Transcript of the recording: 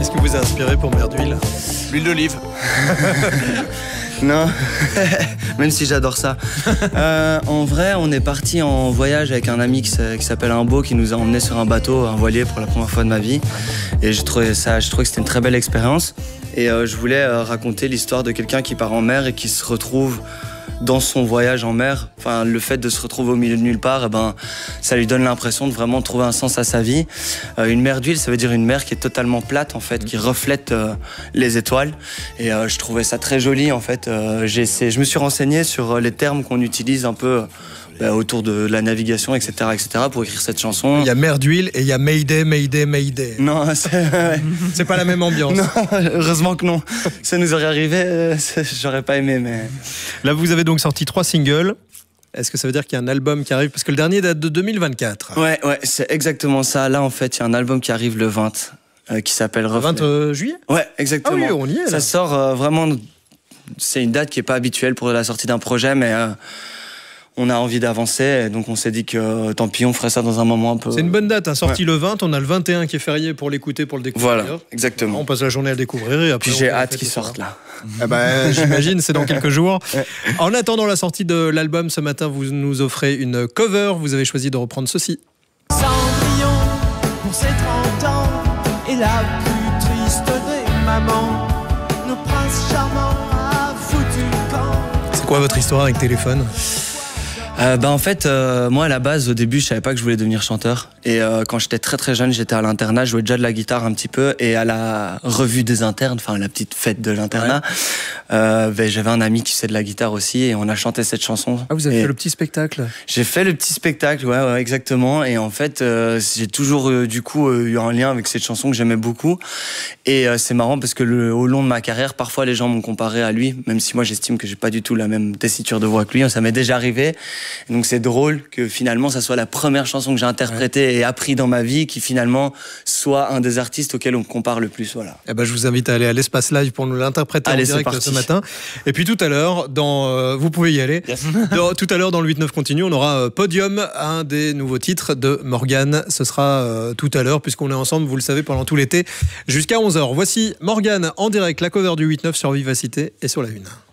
Qu'est-ce qui vous a inspiré pour Mer d'huile? L'huile d'olive. Non, même si j'adore ça. En vrai, on est parti en voyage avec un ami qui s'appelle Imbo, qui nous a emmenés sur un bateau, un voilier pour la première fois de ma vie. Et je trouvais que c'était une très belle expérience. Et je voulais raconter l'histoire de quelqu'un qui part en mer et qui se retrouve dans son voyage en mer. Enfin, le fait de se retrouver au milieu de nulle part, ça lui donne l'impression de vraiment trouver un sens à sa vie. Une mer d'huile, ça veut dire une mer qui est totalement plate, en fait, qui reflète les étoiles. Et je trouvais ça très joli, en fait. Je me suis renseigné sur les termes qu'on utilise un peu autour de la navigation, etc., pour écrire cette chanson. Il y a Mer d'huile et il y a Mayday, Mayday, Mayday. Non, c'est pas la même ambiance. Non, heureusement que non. Ça nous aurait arrivé, j'aurais pas aimé, mais... Là, vous avez donc sorti 3 singles. Est-ce que ça veut dire qu'il y a un album qui arrive? Parce que le dernier date de 2024. Ouais, c'est exactement ça. Là, en fait, il y a un album qui arrive le 20, qui s'appelle Reflet. Le 20 juillet? Ouais, exactement. Ah oui, on y est, là. Ça sort vraiment... C'est une date qui est pas habituelle pour la sortie d'un projet, mais... on a envie d'avancer, donc on s'est dit que tant pis, on ferait ça dans un moment un peu... C'est une bonne date, sorti le 20, on a le 21 qui est férié pour l'écouter, pour le découvrir. Voilà, exactement. On passe la journée à le découvrir et après... Puis j'ai hâte qu'il sorte là. J'imagine, c'est dans quelques jours. En attendant la sortie de l'album, ce matin, vous nous offrez une cover. Vous avez choisi de reprendre ceci. Cendrillon pour ses 30 ans et la plus triste des mamans. Nos princes charmants a foutu le camp. C'est quoi votre histoire avec Téléphone? En fait, moi à la base, au début, je savais pas que je voulais devenir chanteur. Et quand j'étais très très jeune, j'étais à l'internat, je jouais déjà de la guitare un petit peu. Et à la revue des internes, enfin la petite fête de l'internat, j'avais un ami qui faisait de la guitare aussi et on a chanté cette chanson. Ah, vous avez fait le petit spectacle? J'ai fait le petit spectacle, ouais, exactement. Et en fait, j'ai toujours eu un lien avec cette chanson que j'aimais beaucoup. Et c'est marrant parce que au long de ma carrière, parfois les gens m'ont comparé à lui, même si moi j'estime que j'ai pas du tout la même tessiture de voix que lui. Ça m'est déjà arrivé. Et donc c'est drôle que finalement ça soit la première chanson que j'ai interprétée et appris dans ma vie qui finalement soit un des artistes auxquels on me compare le plus. Voilà. Je vous invite à aller à l'Espace Live pour nous l'interpréter en direct ce matin. Et puis tout à l'heure, vous pouvez y aller. Yes. Tout à l'heure dans le 8-9 continue, on aura Podium, un des nouveaux titres de Morgane. Ce sera tout à l'heure puisqu'on est ensemble, vous le savez, pendant tout l'été jusqu'à 11h. Voici Morgane en direct, la cover du 8-9 sur Vivacité et sur la Une.